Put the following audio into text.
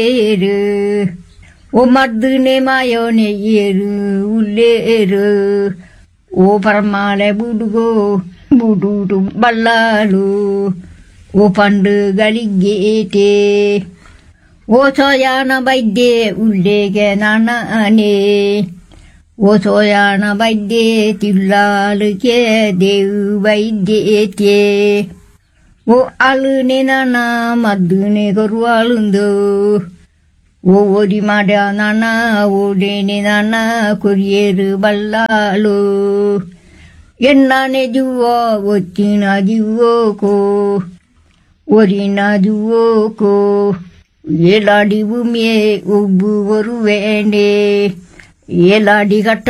ಏರು ಓ ಮರ್ದನೆ ಮಾಯೋನೆ ಏರು ಉಲ್ಲೇರು ಓ ಪರಮಾಳೆ ಬುಡುಗೋ ಬುಡುಡು ಬಲ್ಲಾಳು ಓ ಪಂಡುಗಳಿಗೇಟೆ ಓ ಸೋಯಾನ ಬೈದ್ಯೆ ಉಲ್ಲೇಗೆ ನಾನೇ ಓ ಸೋಯಾನ ಬೈದ್ಯೆ ತಿಲ್ಲಾಳುಗೆ ದೇವು ಬೈದ್ಯೇತೆ ಓ ಅಳುನೆ ನಾನ ಮದ್ದುನೆ ಕೊರುವಾಳುಂದು ಓ ಓಡಿ ಮಾಡ್ಯ ನಾನ ಓಡೇನೆ ನಾನ ಕೊರಿಯರು ಬಲ್ಲಾಳು ಎಣ್ಣಾನೆ ಜುವೋ ಒಚ್ಚಿನ ಜುವೋಕೋ ಒರಿನ ಜುವೋಕೋ ಏಲಾಡಿ ಭೂಮಿಯೇ ಒಬ್ಬು ಬರುವೇಂಡೆ ಏಲಾಡಿ ಕಟ್ಟ